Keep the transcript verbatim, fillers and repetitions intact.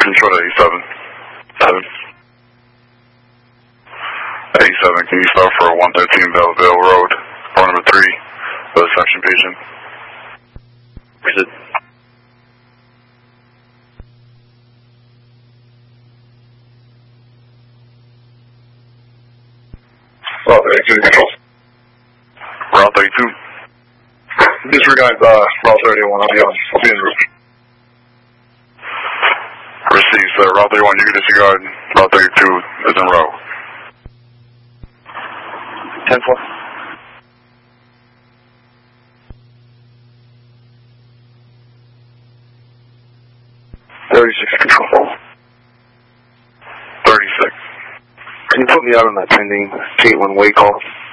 Control to eighty-seven. seven. eighty-seven, can you start for one thirteen Belleville Road, car number three, for the section patient? Is it? Route thirty-two, control. Route thirty-two. Disregard uh, Route thirty-one, I'll be on, I'll be en route. Received, sir. Route thirty-one, you can disregard. Route thirty-two is en route. ten four. thirty-six, control. thirty-six. Can you put me out on that pending Caitlin Way call?